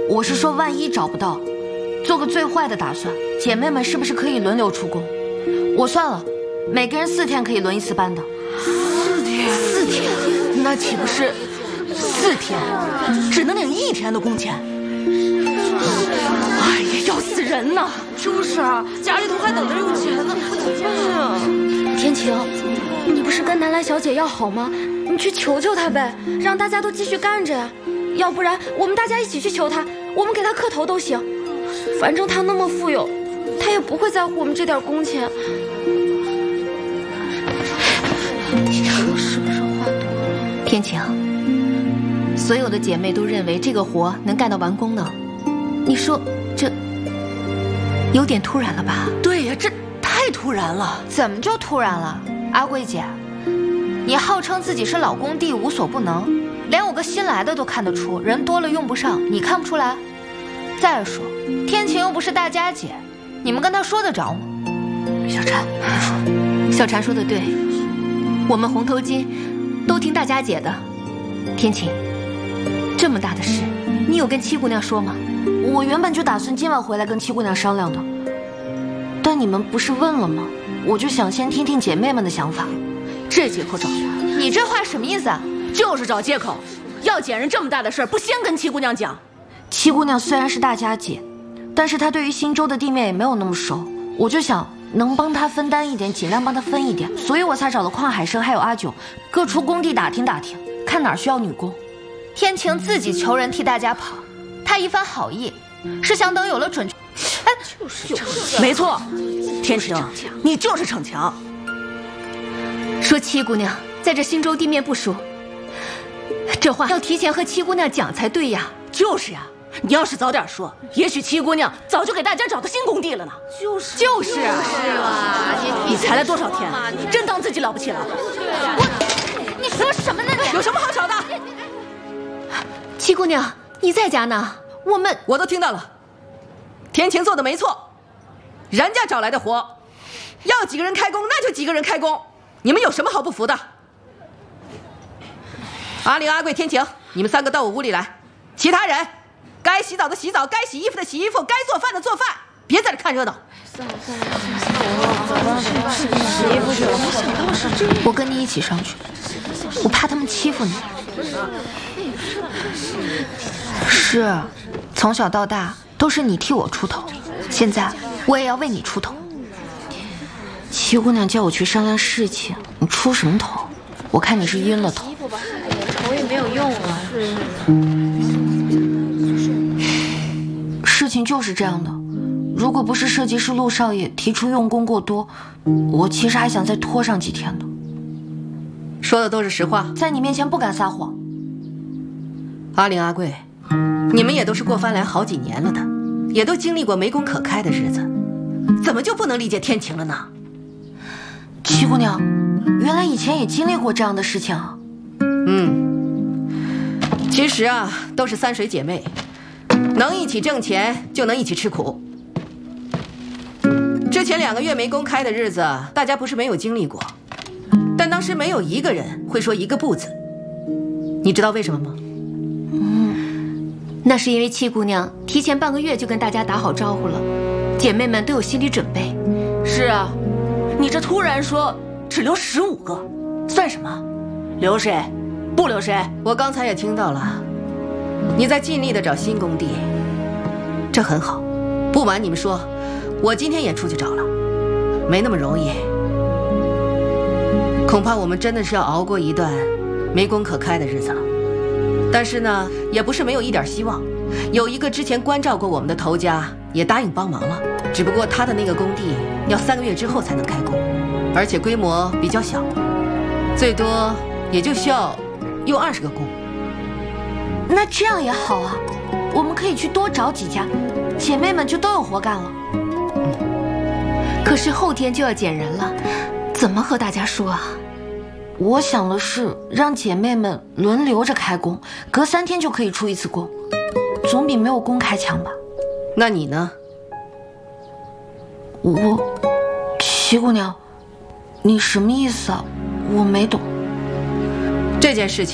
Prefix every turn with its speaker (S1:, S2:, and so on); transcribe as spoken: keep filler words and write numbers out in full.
S1: 我是说万一找不到，做个最坏的打算，姐妹们是不是可以轮流出宫？我算了，每个人四天可以轮一次班的。
S2: 四天？四天？那岂不是四天只能领一天的工钱？哎呀，要死人呐！
S3: 就是啊，家里头还等着用钱呢，怎么办啊？
S4: 天晴，你不是跟南来小姐要好吗？你去求求她呗，让大家都继续干着呀。要不然我们大家一起去求她，我们给她磕头都行。反正她那么富有，她也不会在乎我们这点工钱。
S1: 你说是不是话多了？天晴，所有的姐妹都认为这个活能干到完工呢。你说这有点突然了吧？
S2: 对呀，这太突然了。
S1: 怎么就突然了？阿贵姐，你号称自己是老工地无所不能，连我个新来的都看得出，人多了用不上，你看不出来？再说天晴又不是大家姐，你们跟她说得着吗？
S2: 小婵，
S1: 小婵说的对，我们红头巾都听大家姐的。天晴，这么大的事，你有跟七姑娘说吗？
S4: 我原本就打算今晚回来跟七姑娘商量的，但你们不是问了吗？我就想先听听姐妹们的想法。
S2: 这借口找的，
S1: 你这话什么意思啊？
S2: 就是找借口。要捡人这么大的事儿，不先跟七姑娘讲？
S4: 七姑娘虽然是大家姐，但是她对于新州的地面也没有那么熟，我就想能帮她分担一点，尽量帮她分一点，所以我才找了邝海生还有阿九，各处工地打听打听，看哪儿需要女工。
S1: 天晴自己求人替大家跑，她一番好意，是想等有了准确。哎，
S2: 就是逞强，没错，天晴，你就是逞强。
S1: 说七姑娘在这新州地面不熟，这话要提前和七姑娘讲才对呀。
S2: 就是呀，你要是早点说，也许七姑娘早就给大家找到新工地了呢。
S3: 就是
S2: 就是啊，
S3: 是啊，
S2: 你才来多少天，真当自己了不起了？
S1: 我，你说什么呢？你
S2: 有什么好吵的？
S1: 七姑娘，你在家呢？我们
S5: 我都听到了，天晴做的没错，人家找来的活，要几个人开工那就几个人开工，你们有什么好不服的？阿玲、阿贵、天晴，你们三个到我屋里来，其他人该洗澡的洗澡，该洗衣服的洗衣服，该做饭的做饭，别在这看热闹。
S3: 算了算了算了，洗衣服去了。没想到是这样。
S1: 我跟你一起上去，我怕他们欺负你。是，从小到大都是你替我出头，现在我也要为你出头。
S4: 七姑娘叫我去商量事情，你出什么头？我看你是晕了头。
S3: 头也没有用啊。
S4: 事情就是这样的，如果不是设计师陆少爷提出用工过多，我其实还想再拖上几天的。
S5: 说的都是实话，
S4: 在你面前不敢撒谎。
S5: 阿玲、阿贵，你们也都是过番来好几年了的，也都经历过没工可开的日子，怎么就不能理解天晴了呢？
S4: 七姑娘，原来以前也经历过这样的事情啊。
S5: 嗯，其实啊，都是三水姐妹，能一起挣钱就能一起吃苦。之前两个月没工开的日子，大家不是没有经历过，但当时没有一个人会说一个不字。你知道为什么吗？
S1: 嗯，那是因为七姑娘提前半个月就跟大家打好招呼了，姐妹们都有心理准备。
S2: 是啊，你这突然说只留十五个，算什么？留谁？不留谁？
S5: 我刚才也听到了，你在尽力的找新工地，这很好。不瞒你们说，我今天也出去找了，没那么容易。恐怕我们真的是要熬过一段没工可开的日子了。但是呢，也不是没有一点希望。有一个之前关照过我们的头家也答应帮忙了，只不过他的那个工地要三个月之后才能开工，而且规模比较小，最多也就需要用二十个工。
S4: 那这样也好啊，我们可以去多找几家，姐妹们就都有活干了。
S1: 可是后天就要减人了，怎么和大家说啊？
S4: 我想的是让姐妹们轮流着开工，隔三天就可以出一次工，总比没有工开强吧。
S5: 那你呢？
S4: 我，七姑娘，你什么意思啊？我没懂。
S5: 这件事情